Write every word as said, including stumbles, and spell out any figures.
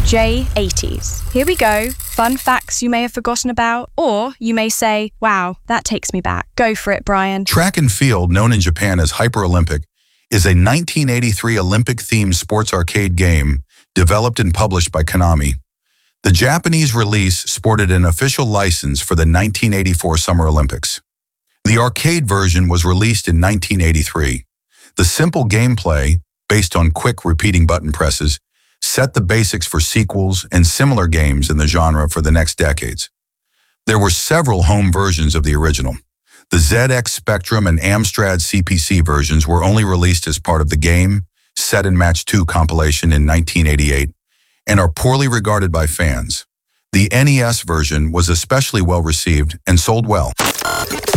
J eighties. Here we go. Fun facts you may have forgotten about, or you may say, wow, that takes me back. Go for it, Brian. Track and field, known in Japan as Hyper Olympic, is a nineteen eighty-three Olympic-themed sports arcade game developed and published by Konami. The Japanese release sported an official license for the nineteen eighty-four Summer Olympics. The arcade version was released in nineteen eighty-three. The simple gameplay, based on quick repeating button presses, set the basics for sequels and similar games in the genre for the next decades. There were several home versions of the original. The Z X Spectrum and Amstrad C P C versions were only released as part of the Game, Set and Match two compilation in nineteen eighty-eight and are poorly regarded by fans. The N E S version was especially well received and sold well.